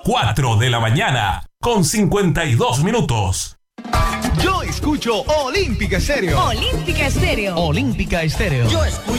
4 de la mañana, con 52 minutos. Yo escucho Olímpica Estéreo. Olímpica Estéreo. Olímpica Estéreo. Yo escucho